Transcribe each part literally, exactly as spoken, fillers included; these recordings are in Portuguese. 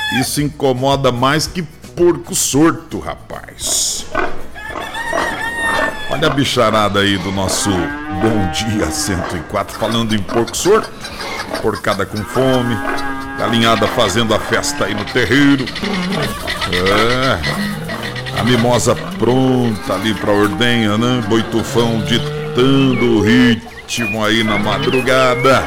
Isso incomoda mais que porco sorto, rapaz. Olha a bicharada aí do nosso Bom Dia cento e quatro, falando em porco sorto, porcada com fome, galinhada fazendo a festa aí no terreiro. É, a mimosa pronta ali pra ordenha, né? Boitufão ditando o ritmo aí na madrugada.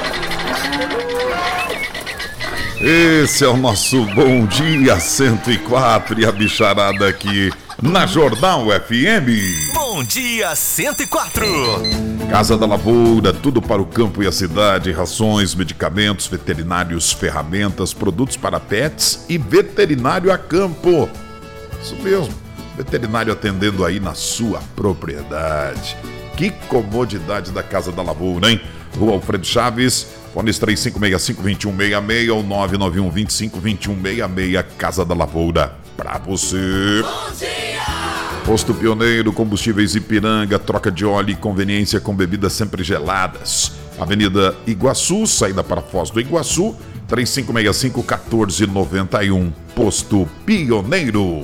Esse é o nosso Bom Dia cento e quatro e a bicharada aqui na Jornal F M. Bom Dia cento e quatro. Casa da Lavoura, tudo para o campo e a cidade, rações, medicamentos, veterinários, ferramentas, produtos para pets e veterinário a campo. Isso mesmo, veterinário atendendo aí na sua propriedade. Que comodidade da Casa da Lavoura, hein? Rua Alfredo Chaves, fones três cinco seis cinco, dois um seis seis ou nove nove um, dois cinco, dois um seis seis, Casa da Lavoura, pra você. Bom dia! Posto Pioneiro, combustíveis Ipiranga, troca de óleo e conveniência com bebidas sempre geladas. Avenida Iguaçu, saída para Foz do Iguaçu, três cinco seis cinco, um quatro nove um. Posto Pioneiro.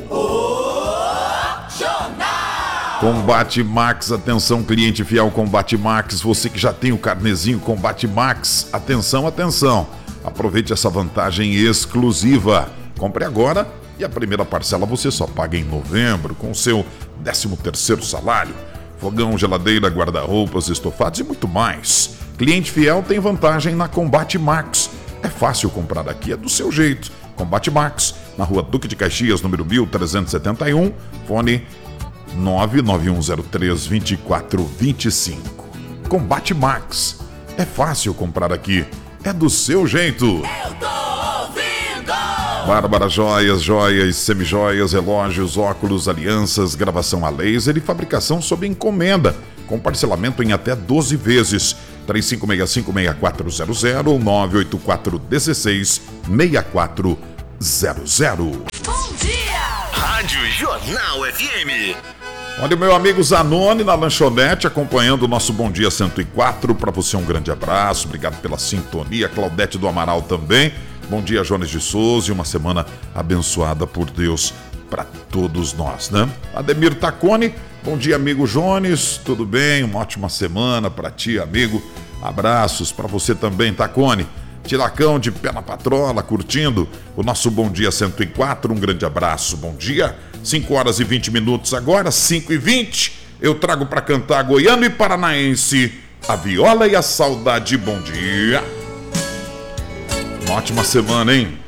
Combate Max, atenção cliente fiel Combate Max, você que já tem o carnezinho Combate Max, atenção, atenção, aproveite essa vantagem exclusiva, compre agora e a primeira parcela você só paga em novembro com o seu décimo terceiro salário, fogão, geladeira, guarda-roupas, estofados e muito mais. Cliente fiel tem vantagem na Combate Max, é fácil comprar aqui, é do seu jeito. Combate Max, na rua Duque de Caxias, número mil trezentos e setenta e um, fone nove nove um zero três, dois quatro dois cinco. Combate Max. É fácil comprar aqui. É do seu jeito. Eu tô ouvindo! Bárbara Joias, joias, semijoias, relógios, óculos, alianças, gravação a laser e fabricação sob encomenda. Com parcelamento em até doze vezes. três cinco seis cinco, seis quatro zero zero ou nove oito quatro um seis, seis quatro zero zero. Bom dia! Rádio Jornal F M. Olha o meu amigo Zanoni na lanchonete acompanhando o nosso Bom Dia cento e quatro. Para você um grande abraço, obrigado pela sintonia. Claudete do Amaral também. Bom dia, Jones de Souza, e uma semana abençoada por Deus para todos nós, né? Ademir Tacone, bom dia, amigo Jones, tudo bem? Uma ótima semana para ti, amigo. Abraços para você também, Tacone. Tiracão de pé na patrola, curtindo o nosso Bom Dia cento e quatro. Um grande abraço, bom dia. cinco horas e vinte minutos agora, cinco e vinte. Eu trago para cantar goiano e paranaense a viola e a saudade. Bom dia. Uma ótima semana, hein?